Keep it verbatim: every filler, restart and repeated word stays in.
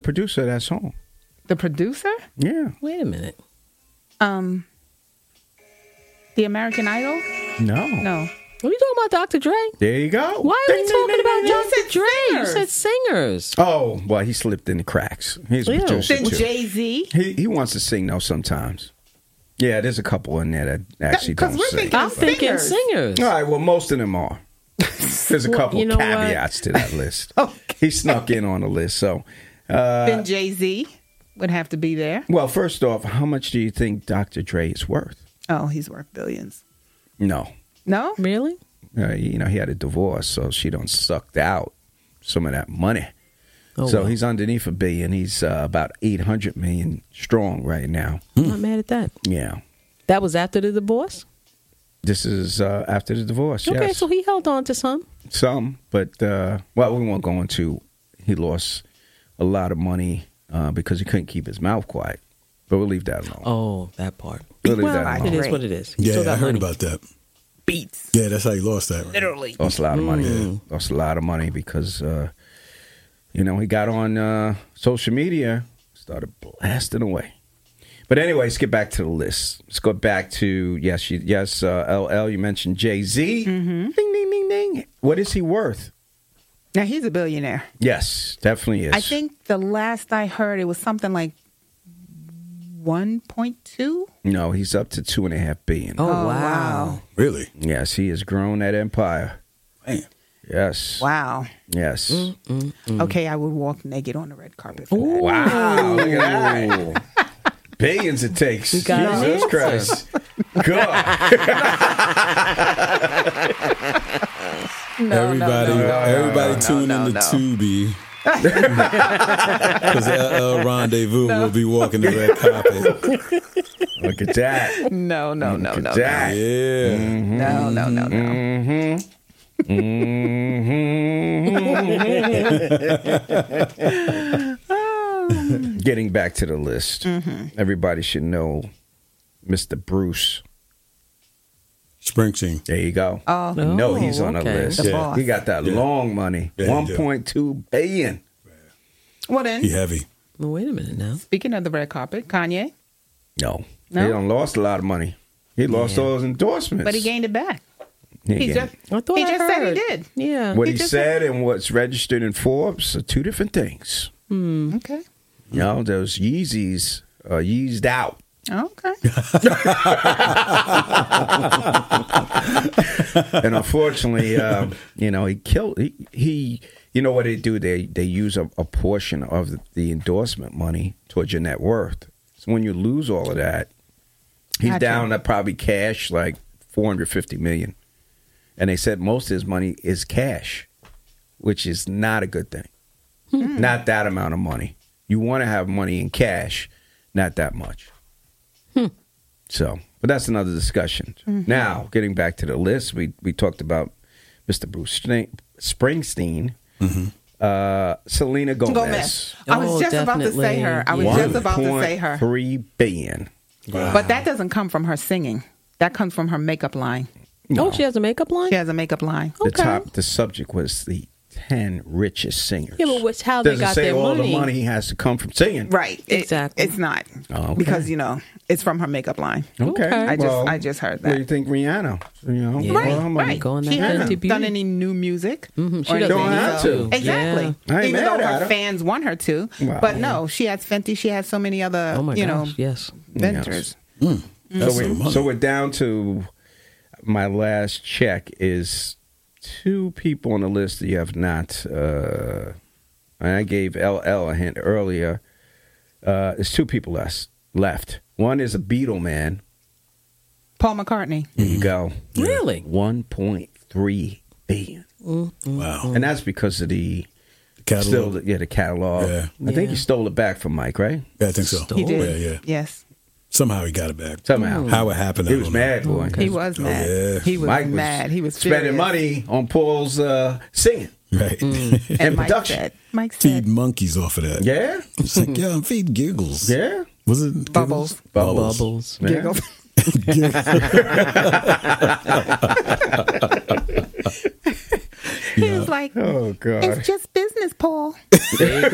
producer of that song. The producer? Yeah. Wait a minute. Um, the American Idol? No. No. Are we talking about Doctor Dre? There you go. Why are we Ding, ding, talking ding, about ding, ding. Doctor Dre? You singers. said singers. Oh, well, he slipped in the cracks. He's a Ew. producer, Then too. Jay-Z? He, he wants to sing, though, sometimes. Yeah, there's a couple in there that actually Because don't we're sing. thinking- I'm thinking Singers. singers. All right, well, most of them are. There's a Well, couple you know what? caveats to that list. Okay. He snuck in on the list. So, uh, Then Jay-Z would have to be there. well, first off, how much do you think Doctor Dre is worth? Oh, he's worth billions. No. No? Really? Uh, you know, he had a divorce, so she done sucked out some of that money. Oh, so well. he's underneath a billion. He's uh, about eight hundred million strong right now. I'm not mad at that. Yeah. That was after the divorce? This is uh, after the divorce, Okay, yes. so he held on to some. Some, but, uh, well, we won't go into, he lost a lot of money uh, because he couldn't keep his mouth quiet. But we'll leave that alone. Oh, that part. We'll leave Well, that I alone. It is Great. what it is. He Yeah, still got I heard money. about that. Beats. Yeah, that's how he lost that. Right? Literally. Lost a lot of money. Mm. Lost a lot of money because, uh, you know, he got on uh, social media, started blasting away. But anyway, let's get back to the list. Let's go back to, yes, you, yes, uh, L L, you mentioned Jay-Z. Mm-hmm. Ding, ding, ding, ding. What is he worth? Now, he's a billionaire. Yes, definitely is. I think the last I heard, it was something like one point two. No, he's up to two and a half billion. Oh, Oh, wow. wow. Really? Yes, he has grown that empire. Man. Yes. Wow. Yes. Mm. Okay, I would walk naked on the red carpet for that. Wow, look at that. Billions it takes. We got an Jesus answer. Christ. God. No, everybody, no, no, no, everybody no, tune no, in to no. Tubi. Because L L Rendezvous will be walking the red carpet. Look at that. No, no, no, Look no, at no. that. Yeah. No, no, no, no. Mm-hmm. Mm-hmm. Getting back to the list, everybody should know Mister Bruce. Springsteen. There you go. Oh. You know he's on the okay. list. The boss. He got that Yeah. long money. Yeah, he one do. point two billion. Well, then, He heavy. Well, wait a minute now. speaking of the red carpet, Kanye, No. No? He done lost a lot of money. He lost Yeah. all his endorsements. but he gained it back. He He gained just, it. I thought he I just said he heard. did. Yeah. What he he, just- said and what's registered in Forbes are two different things. Okay. You know, those Yeezys are yeezed out. Okay. And unfortunately, um, you know, he killed. He, he, you know what they do? They they use a, a portion of the, the endorsement money towards your net worth. So when you lose all of that, he's Gotcha. down to probably cash like four hundred fifty million. And they said most of his money is cash, which is not a good thing. Not that amount of money. You want to have money in cash, not that much. So, but that's another discussion. Now, getting back to the list, we we talked about Mister Bruce Sting- Springsteen, uh, Selena Gomez, Gomez. I was Oh, just about to say definitely. her. I was Yeah. just about to say her. Three billion. But that doesn't come from her singing. That comes from her makeup line. Oh, she has a makeup line? She has a makeup line. The Okay. top. The subject was the ten richest singers. Yeah, but what's how they Doesn't got say their all money. the money has to come from singing. Right. It- Exactly. it's not. Oh, okay. Because, you know, it's from her makeup line. Okay. Okay. I just well, I just heard What do that. you think, Rihanna? You know, Yeah. Right, well, I'm a- right. Go on that She hasn't Fenty Beauty. done any new music. Mhm, she or doesn't anything, Don't have so- to. Exactly. I ain't Even mad though at her her. fans want her to. Wow. But no, she has Fenty. She has so many other, Oh my you gosh, know, yes. ventures. Mm, that's So, some we, money. so we're down to my last check is two people on the list that you have not. Uh, and I gave L L a hint earlier. Uh, there's two people less, left. One is a Beatle man. Paul McCartney. There you go. Really? one point three billion. Wow. And that's because of the Catalog. still the, yeah, the catalog. Yeah. I think Yeah. he stole it back from Mike, right? Yeah, I think so. Stole He did. Yeah, yeah. Yes. Somehow he got it back. Somehow. How it happened, He I was don't know. mad, boy. Okay. He was Oh, mad. yeah. He was Mike was mad. He was spending furious. money on Paul's uh, singing Right. And, and Mike production. said, Mike Feed said, monkeys off of that. Yeah, It's like, yeah, I'm feeding giggles. yeah. Was it Bubbles. Bubbles. Bubbles. Yeah. giggles. He was like, Oh God. it's just business, Paul. There you